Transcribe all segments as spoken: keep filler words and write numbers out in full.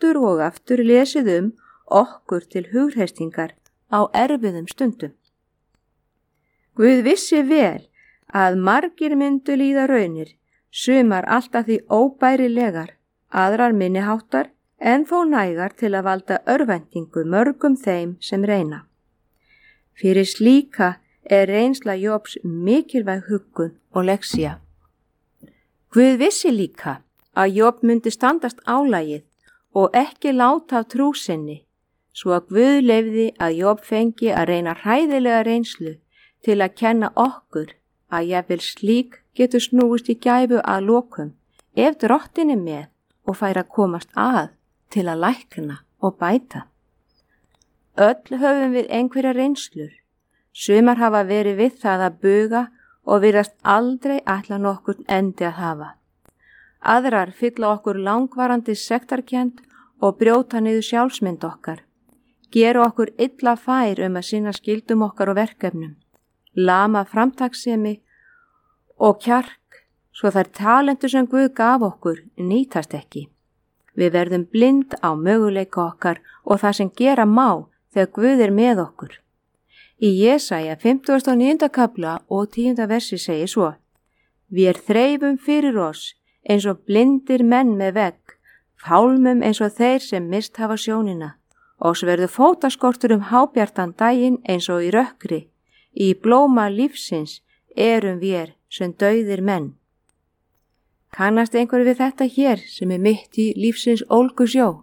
aftur og aftur lesið um okkur til hugreistingar á erfiðum stundum. Guð vissi vel að margir myndu líða raunir, sumar alltaf því óbærilegar, aðrar minniháttar en þó nægar til að valda örvæntingu mörgum þeim sem reyna. Fyrir slíka er reynsla Jóbs mikilvæg huggun og lexía. Guð vissi líka að Jób myndi standast álagið og ekki láta af trú sinni, svo að Guð leyfði að Jób fengi að reyna hræðilega reynslu til að kenna okkur að jafnvel slík getur snúist í gæfu að lokum ef drottin er með og fær að komast að til að lækna og bæta. Öll höfum við einhverja reynslur. Sumar hafa verið við það að buga og virðast aldrei ætla nokkurn endi að hafa. Aðrar fylla okkur langvarandi sektarkennd og brjóta niður sjálfsmynd okkar. Gera okkur illa fær um að sinna skyldum okkar og verkefnum. Lama framtakssemi og kjark svo þær talentur sem Guð gaf okkur nýtast ekki. Við verðum blind á möguleika okkar og það sem gera má þegar Guð er með okkur. Í Jesaja fimmtugasta og níunda kafla og tíunda versi segir svo: Vér þreifum fyrir oss eins og blindir menn með vegg, fálmum eins og þeir sem mist hafa sjónina, og svo verður fótaskortur um hábjartan daginn eins og í rökkri. Í blóma lífsins erum vér sem dauðir menn. Kannast einhver við þetta hér sem er mitt í lífsins ólgusjó?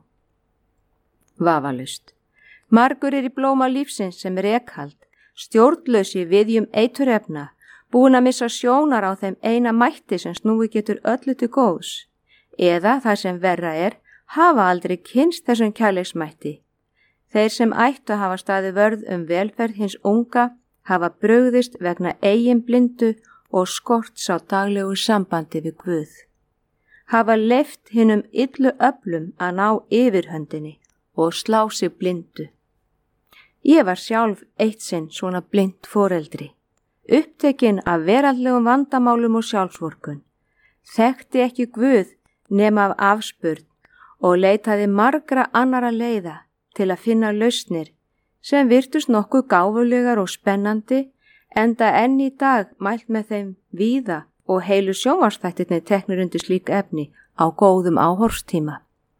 Vafalaust. Margur er í blóma lífsins sem er rekhald, stjórnlausi viðjum eiturefna, búin að missa sjónar á þeim eina mætti sem snúi getur öllu til góðs, eða það sem verra er, hafa aldrei kynst þessum kærleiksmætti. Þeir sem ættu að hafa staðið vörð um velferð hins unga hafa brugðist vegna eigin blindu og skorts á daglegu sambandi við Guð. Hafa leyft hinum illu öflum að ná yfirhöndinni og slá sig blindu. Ég var sjálf eitt sinn svona blind foreldri, upptekinn af veraldlegum vandamálum og sjálfsvorkun, þekkti ekki Guð nema af afspurn og leitaði margra annara leiða til að finna lausnir sem virtust nokkuð gáfulegar og spennandi, enda enn í dag mælt með þeim víða og heilu sjónvarpsþættirnir teknir undir slík efni á góðum áhorfstíma.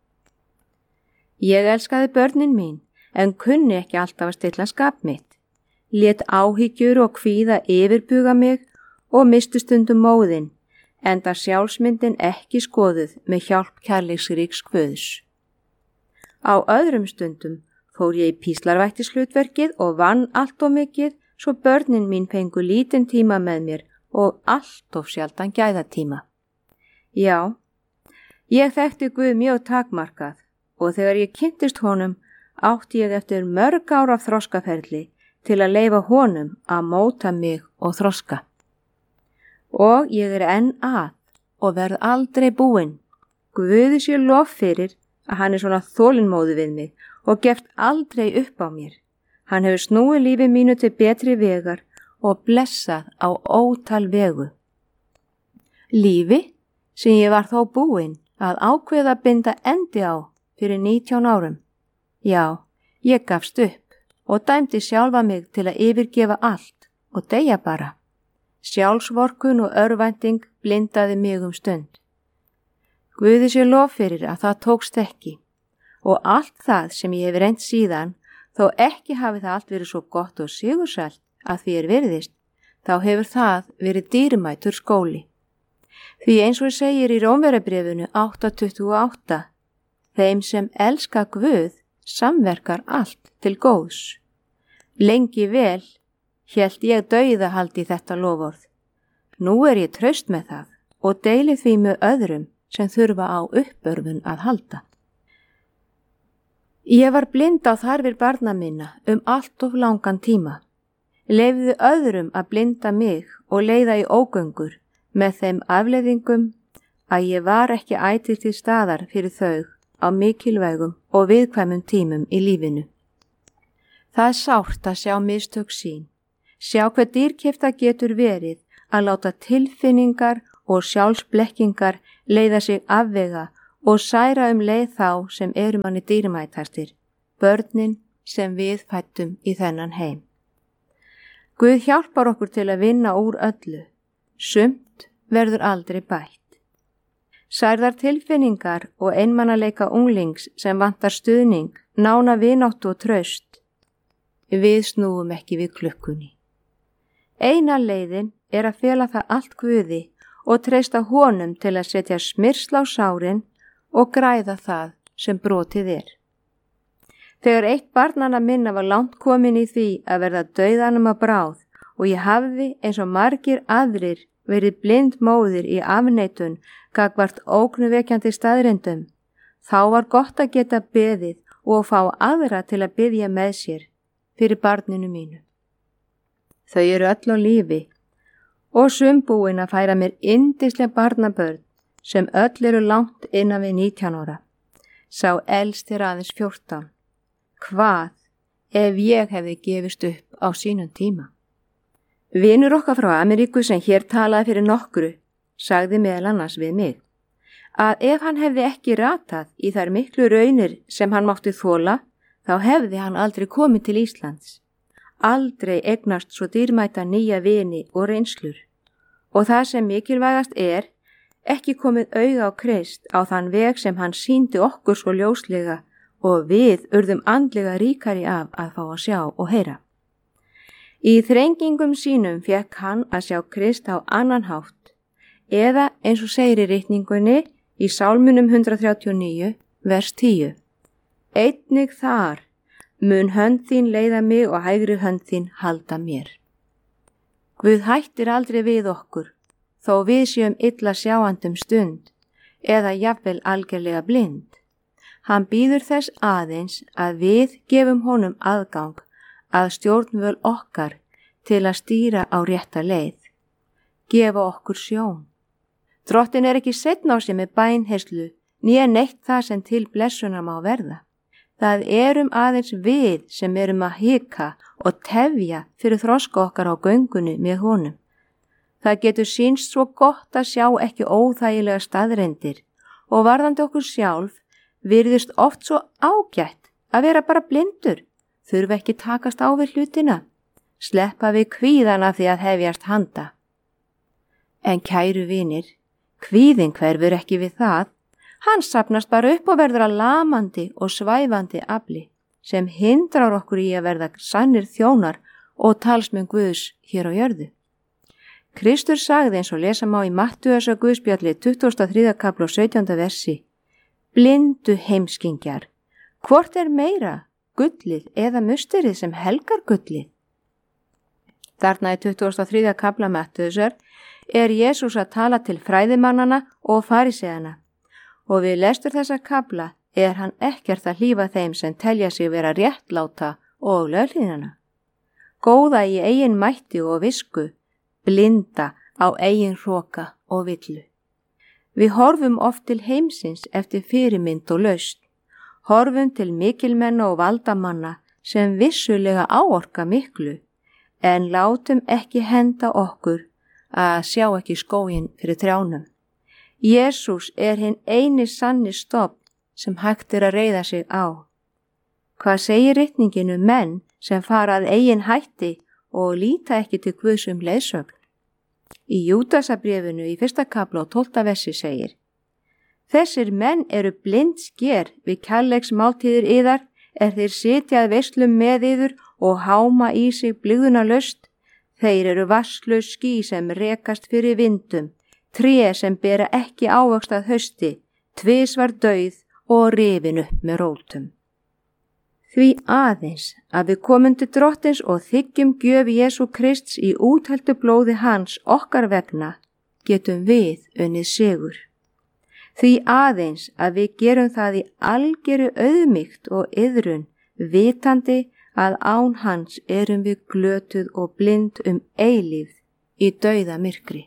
Ég elskaði börnin mín, en kunni ekki alltaf að stilla skap mitt, lét áhyggjur og kvíða yfirbuga mig og mistu stundum móðinn, enda sjálfsmyndin ekki skoðuð með hjálp kærleiksríks Guðs. Á öðrum stundum fór ég í píslarvættishlutverkið og vann allt of mikið, svo börnin mín fengu lítinn tíma með mér og allt of sjaldan gæðatíma. Já, ég þekkti Guð mjög takmarkað og þegar ég kynntist honum átti ég eftir mörg ára þroskaferli til að leyfa honum að móta mig og þroska. Og ég er enn að og verð aldrei búinn. Guði sé lof fyrir að hann er svona þolinmóður við mig og gefst aldrei upp á mér. Hann hefur snúið lífi mínu til betri vegar og blessað á ótal vegu. Lífi sem ég var þó búinn að ákveða að binda endi á fyrir nítján árum. Já, ég gafst upp og dæmdi sjálfa mig til að yfirgefa allt og deyja bara. Sjálfsvorkun og örvænting blindaði mig um stund. Guði sé lof fyrir að það tókst ekki og allt það sem ég hef reynt síðan, þó ekki hafi það allt verið svo gott og sigursælt að því er virðist, þá hefur það verið dýrmætur skóli. Því eins og segir í Rómverjabréfinu átta tuttugu og átta, þeim sem elska Guð samverkar allt til góðs. Lengi vel hélt ég dauðahald í þetta loforð. Nú er ég traust með það og deili því með öðrum sem þurfa á uppörfun að halda. Ég var blind á þarfir barna minna um allt of langan tíma. Leyfði öðrum að blinda mig og leiða í ógöngur með þeim afleiðingum að ég var ekki ætíð til staðar fyrir þau á mikilvægum og viðkvæmum tímum í lífinu. Það er sárt að sjá mistök sín, sjá hver dýrkeypt það getur verið að láta tilfinningar og sjálfsblekkingar leiða sig afvega og særa um leið þá sem eru manni dýrmætastir, börnin sem við fættum í þennan heim. Guð hjálpar okkur til að vinna úr öllu, sumt verður aldrei bætt. Særðar tilfinningar og einmanaleika unglings sem vantar stuðning, nána vináttu og traust. Við snúum ekki við klukkunni. Eina leiðin er að fela það allt Guði og treysta honum til að setja smyrsl á sárin og græða það sem brotið er. Þegar eitt barnanna minna var langt komin í því að verða dauðanum að bráð og ég hafði eins og margir aðrir verið blind móðir í afneitun gagnvart ógnvekjandi staðreyndum, þá var gott að geta beðið og fá aðra til að biðja með sér fyrir barninu mínu. Þau eru öll á lífi og sumbúin að færa mér yndisleg barnabörn sem öll eru langt innan við nítján ára. Sá elst er aðeins fjórtán. Hvað ef ég hefði gefist upp á sínum tíma? Vinur okkar frá Ameríku sem hér talaði fyrir nokkru sagði meðal annars við mig að ef hann hefði ekki ratað í þær miklu raunir sem hann mátti þola, þá hefði hann aldrei komið til Íslands. Aldrei eignast svo dýrmæta nýja vini og reynslur. Og það sem mikilvægast er, ekki komið auga á Krist á þann veg sem hann sýndi okkur svo ljóslega og við urðum andlega ríkari af að fá að sjá og heyra. Í þrengingum sínum fekk hann að sjá Krist á annan hátt, eða eins og segir í ritningunni í Sálmunum hundrað þrjátíu og níu, vers tíu. Einnig þar mun hönd þín leiða mig og hægri hönd þín halda mér. Guð hættir aldrei við okkur, þó við séum illa sjáandum stund, eða jafnvel algerlega blind. Hann býður þess aðeins að við gefum honum aðgang að stjórnvöl okkar til að stýra á rétta leið. Gefa okkur sjón. Drottin er ekki seinna á sig með bænherslu, né neitt það sem til blessunar má verða. Það erum aðeins við sem erum að hika og tefja fyrir þroska okkar á göngunni með honum. Það getur sýnst svo gott að sjá ekki óþægilega staðreyndir og varðandi okkur sjálf virðist oft svo ágætt að vera bara blindur, þurfa ekki takast á við hlutina, sleppa við kvíðan af því að hefjast handa. En kæru vinir, kvíðin hverfur ekki við það, hann safnast bara upp og verður að lamandi og svæfandi afli sem hindrar okkur í að verða sannir þjónar og talsmenn Guðs hér á jörðu. Kristur sagði eins og lesa má í Mattheusar Guðspjalli tuttugasta og þriðja kafla og sautjánda versi: Blindu heimskingjar, hvort er meira, gullið eða musterið sem helgar gullið? Þarna í tuttugasta og þriðja kafla Mattheusar er Jesús að tala til fræðimannana og fariseana og við lestur þessa kafla er hann ekkert að hlífa þeim sem telja sig vera réttláta og löghlýðnana. Góða í eigin mætti og visku, blinda á eigin hroka og villu. Við horfum oft til heimsins eftir fyrirmynd og lausn, horfum til mikilmenna og valdamanna sem vissulega áorka miklu, en látum ekki henda okkur að sjá ekki skóginn fyrir trjánum. Jesús er hinn eini sanni stofn sem hægt er að reiða sig á. Hvað segir ritningin um menn sem fara að eigin hætti og líta ekki til Guðs um leiðsögn? Í Júdasarbréfinu í fyrsta kafla og tólfta versi segir: Þessir menn eru blind sker við kærleiksmáltíðir yðar er þeir sitja að veislum með yður og háma í sig blygðunarlaust. Þeir eru vatnslaus ský sem rekast fyrir vindum, tré sem bera ekki ávöxt að hausti, tvisvar dauð og rifin upp með rótum. Því aðeins að við komum til Drottins og þiggjum gjöf Jesú Krists í útheltu blóði hans okkar vegna, getum við unnið sigur. Því aðeins að við gerum það í algeru auðmýkt og iðrun, vitandi að án hans erum við glötuð og blind um eilífð í dauða myrkri.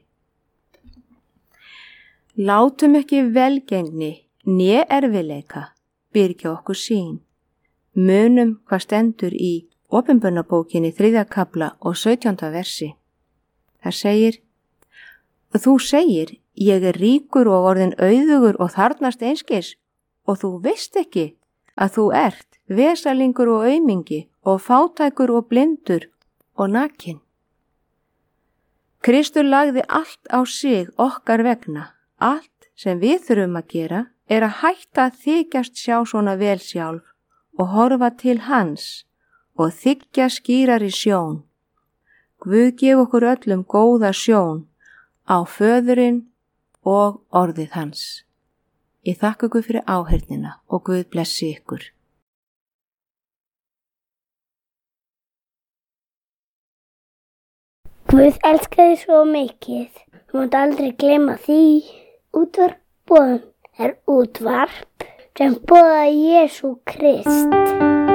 Látum ekki velgengni né erfileika byrgja okkur sín. Munum hvað stendur í Opinberunarbókinni þriðja kafla og sautjánda versi. Það segir: Þú segir, ég er ríkur og orðin auðugur og þarnast einskis og þú veist ekki að þú ert vesalingur og aumingi og fátækur og blindur og nakinn. Kristur lagði allt á sig okkar vegna. Allt sem við þurfum að gera er að hætta að þykjast sjá svona vel sjálf og horfa til hans og þykja skýrari sjón. Guð gef okkur öllum góða sjón á föðurinn og orðið hans. Ég þakka ykkur fyrir áheyrnina og Guð blessi ykkur. Guð elskar þig svo mikið. Þú mátt aldrei gleyma því. Útvarp boðun er útvarp sem boðar Jesú Krist.